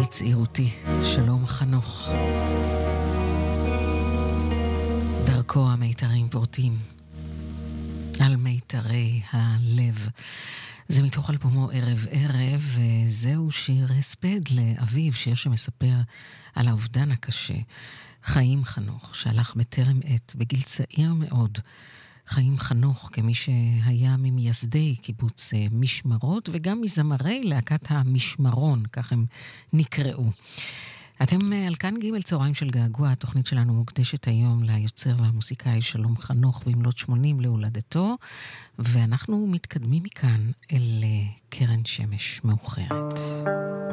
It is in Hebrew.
צעירותי, שלום חנוך. דרכו המיתרים פורטים על מיתרי הלב. זה מתוך אלבומו ערב ערב, וזהו שיר הספד לאביו, שיר שמספר על האובדן הקשה. חיים חנוך, שהלך בטרם עת, בגיל צעיר מאוד. חיים חנוך, כמי שהיה ממייסדי קיבוץ משמרות, וגם מזמרי להקת המשמרון, כך הם נקראו. אתם על כאן ג' צהריים של געגוע, התוכנית שלנו מוקדשת היום ליוצר והמוסיקאי שלום חנוך במלאת 80 להולדתו, ואנחנו מתקדמים מכאן אל קרן שמש מאוחרת.